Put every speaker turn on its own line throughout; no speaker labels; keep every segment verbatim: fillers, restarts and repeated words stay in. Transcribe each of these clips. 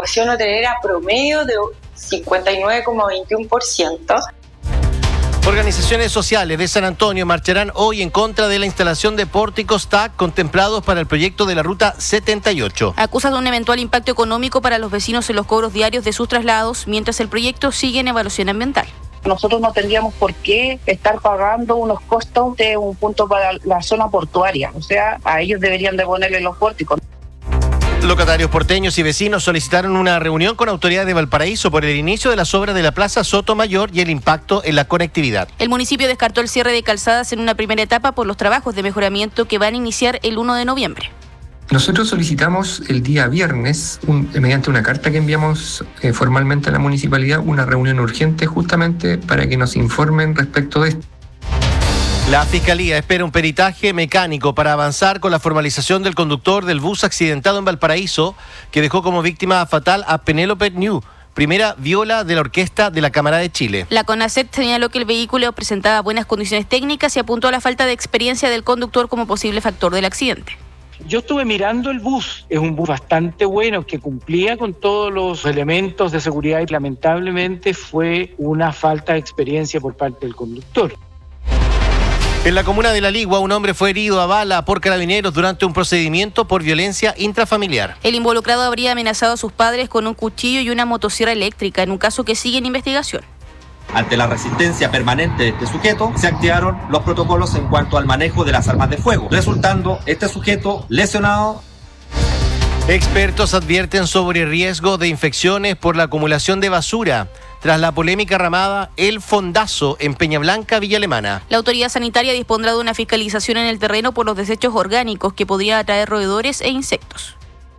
ocupación hotelera promedio de cincuenta y nueve coma veintiuno por ciento.
Organizaciones sociales de San Antonio marcharán hoy en contra de la instalación de pórticos T A C contemplados para el proyecto de la Ruta setenta y ocho.
Acusan un eventual impacto económico para los vecinos en los cobros diarios de sus traslados, mientras el proyecto sigue en evaluación ambiental.
Nosotros no tendríamos por qué estar pagando unos costos de un punto para la zona portuaria. O sea, a ellos deberían de ponerle los pórticos.
Locatarios porteños y vecinos solicitaron una reunión con autoridades de Valparaíso por el inicio de las obras de la Plaza Sotomayor y el impacto en la conectividad.
El municipio descartó el cierre de calzadas en una primera etapa por los trabajos de mejoramiento que van a iniciar el primero de noviembre.
Nosotros solicitamos el día viernes, un, mediante una carta que enviamos eh, formalmente a la municipalidad, una reunión urgente justamente para que nos informen respecto de esto.
La Fiscalía espera un peritaje mecánico para avanzar con la formalización del conductor del bus accidentado en Valparaíso, que dejó como víctima fatal a Penélope New, primera viola de la Orquesta de la Cámara de Chile.
La CONACET señaló que el vehículo presentaba buenas condiciones técnicas y apuntó a la falta de experiencia del conductor como posible factor del accidente.
Yo estuve mirando el bus, es un bus bastante bueno que cumplía con todos los elementos de seguridad y lamentablemente fue una falta de experiencia por parte del conductor.
En la comuna de La Ligua, un hombre fue herido a bala por carabineros durante un procedimiento por violencia intrafamiliar.
El involucrado habría amenazado a sus padres con un cuchillo y una motosierra eléctrica, en un caso que sigue en investigación.
Ante la resistencia permanente de este sujeto, se activaron los protocolos en cuanto al manejo de las armas de fuego, resultando este sujeto lesionado.
Expertos advierten sobre riesgo de infecciones por la acumulación de basura tras la polémica ramada El Fondazo en Peñablanca, Villa Alemana.
La autoridad sanitaria dispondrá de una fiscalización en el terreno por los desechos orgánicos que podrían atraer roedores e insectos.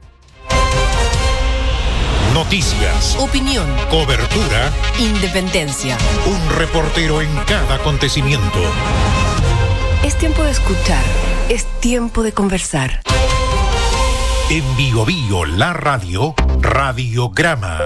Noticias,
opinión,
cobertura,
independencia.
Un reportero en cada acontecimiento.
Es tiempo de escuchar, es tiempo de conversar.
En Bio Bio, la radio, Radiograma.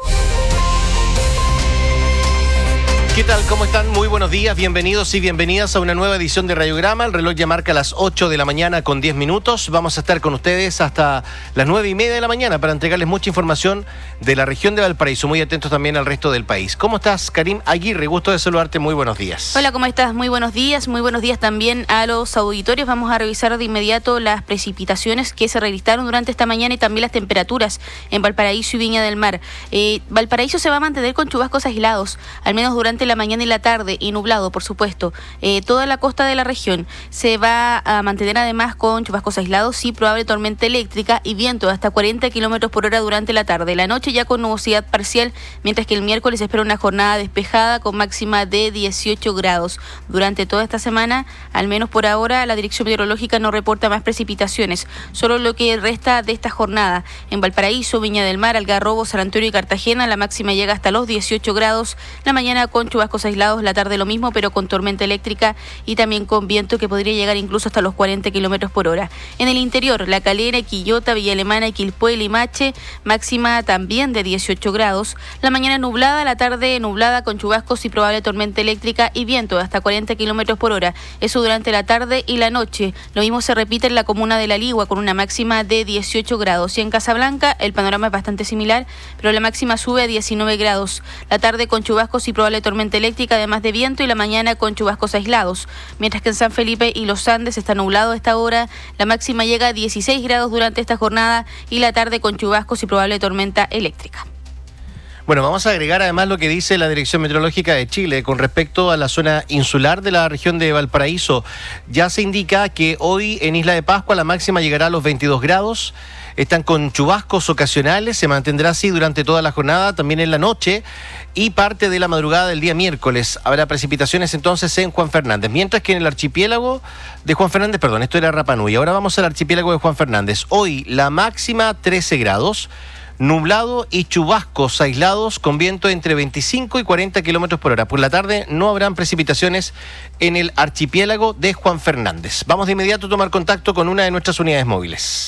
¿Qué tal? ¿Cómo están? Muy buenos días, bienvenidos y bienvenidas a una nueva edición de Radiograma. El reloj ya marca las ocho de la mañana con diez minutos. Vamos a estar con ustedes hasta las nueve y media de la mañana para entregarles mucha información de la región de Valparaíso. Muy atentos también al resto del país. ¿Cómo estás, Karim Aguirre? Gusto de saludarte, muy buenos días.
Hola, ¿cómo estás? Muy buenos días. Muy buenos días también a los auditorios. Vamos a revisar de inmediato las precipitaciones que se registraron durante esta mañana y también las temperaturas en Valparaíso y Viña del Mar. Eh, Valparaíso se va a mantener con chubascos aislados, al menos durante la mañana y la tarde, y nublado, por supuesto. Eh, toda la costa de la región se va a mantener además con chubascos aislados y probable tormenta eléctrica y viento de hasta cuarenta kilómetros por hora durante la tarde. La noche ya con nubosidad parcial, mientras que el miércoles se espera una jornada despejada con máxima de dieciocho grados. Durante toda esta semana, al menos por ahora, la Dirección Meteorológica no reporta más precipitaciones. Solo lo que resta de esta jornada. En Valparaíso, Viña del Mar, Algarrobo, San Antonio y Cartagena, la máxima llega hasta los dieciocho grados. La mañana con chubascos aislados, la tarde lo mismo, pero con tormenta eléctrica y también con viento que podría llegar incluso hasta los cuarenta kilómetros por hora. En el interior, La Calera, Quillota, Villa Alemana, Quilpué, Limache, máxima también de dieciocho grados. La mañana nublada, la tarde nublada con chubascos y probable tormenta eléctrica y viento de hasta cuarenta kilómetros por hora. Eso durante la tarde y la noche. Lo mismo se repite en la comuna de La Ligua con una máxima de dieciocho grados. Y en Casablanca el panorama es bastante similar, pero la máxima sube a diecinueve grados. La tarde con chubascos y probable tormenta eléctrica, además de viento, y la mañana con chubascos aislados. Mientras que en San Felipe y Los Andes está nublado a esta hora, la máxima llega a dieciséis grados durante esta jornada y la tarde con chubascos y probable tormenta eléctrica.
Bueno, vamos a agregar además lo que dice la Dirección Meteorológica de Chile con respecto a la zona insular de la región de Valparaíso. Ya se indica que hoy en Isla de Pascua la máxima llegará a los veintidós grados. Están con chubascos ocasionales, se mantendrá así durante toda la jornada, también en la noche y parte de la madrugada del día miércoles. Habrá precipitaciones entonces en Juan Fernández, mientras que en el archipiélago de Juan Fernández, perdón, esto era Rapa Nui. Ahora vamos al archipiélago de Juan Fernández. Hoy la máxima trece grados. Nublado y chubascos aislados con viento entre veinticinco y cuarenta kilómetros por hora. Por la tarde no habrán precipitaciones en el archipiélago de Juan Fernández. Vamos de inmediato a tomar contacto con una de nuestras unidades móviles.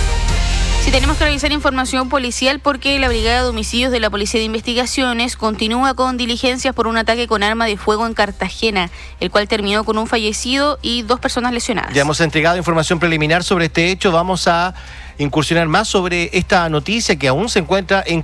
Sí, tenemos que revisar información policial porque la Brigada de Homicidios de la Policía de Investigaciones continúa con diligencias por un ataque con arma de fuego en Cartagena, el cual terminó con un fallecido y dos personas lesionadas.
Ya hemos entregado información preliminar sobre este hecho. Vamos a incursionar más sobre esta noticia que aún se encuentra en